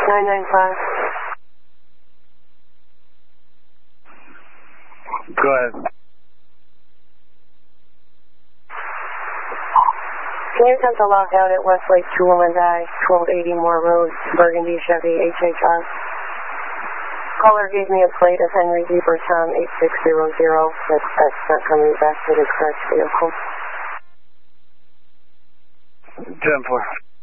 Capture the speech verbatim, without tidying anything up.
nine nine five. Go ahead. Can you attempt to lock out at Westlake Chulalandi, twelve eighty Moore Road, Burgundy, Chevy, H H R. Caller gave me a plate of Henry Beaver Tom eight six zero zero. That's, that's not coming back to the correct vehicle. ten four.